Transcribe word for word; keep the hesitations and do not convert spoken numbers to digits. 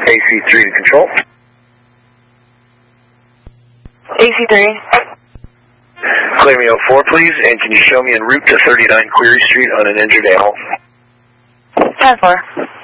A C three to control. A C three. Clear me oh four, please, and can you show me en route to thirty-nine Query Street on an injured animal? ten four.